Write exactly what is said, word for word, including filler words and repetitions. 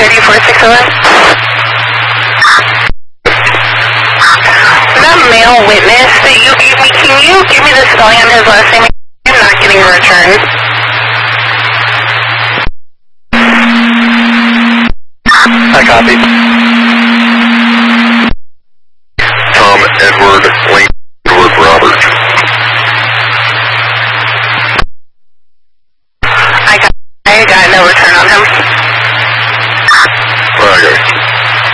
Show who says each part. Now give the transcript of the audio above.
Speaker 1: thirty-four six eleven. That male witness that you gave me, can you give me the spelling on his last name? I'm not getting a return.
Speaker 2: I copy. Tom Edward Lane Edward Robert.
Speaker 1: I got, I got no return on him.